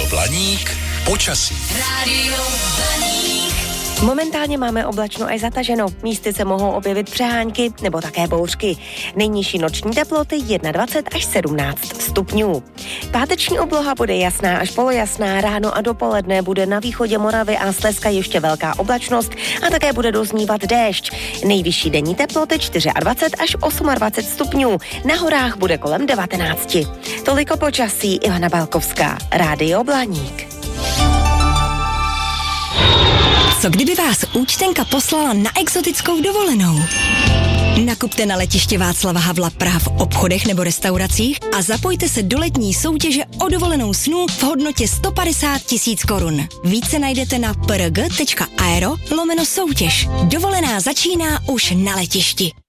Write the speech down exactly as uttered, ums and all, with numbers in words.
Blaník počasí. Rádio Blaník. Momentálně máme oblačno až zataženo. Místy se mohou objevit přehánky nebo také bouřky. Nejnižší noční teploty dvacet jedna až sedmnáct stupňů. Páteční obloha bude jasná až polojasná, ráno a dopoledne bude na východě Moravy a Slezska ještě velká oblačnost a také bude doznívat déšť. Nejvyšší denní teploty dvacet čtyři až dvacet osm stupňů. Na horách bude kolem devatenáct. Toliko počasí, Ivana Balkovská, Rádio Blaník. Co kdyby vás účtenka poslala na exotickou dovolenou? Nakupte na letiště Václava Havla Praha v obchodech nebo restauracích a zapojte se do letní soutěže o dovolenou snů v hodnotě sto padesát tisíc korun. Více najdete na prg tečka aero lomeno soutěž. Dovolená začíná už na letišti.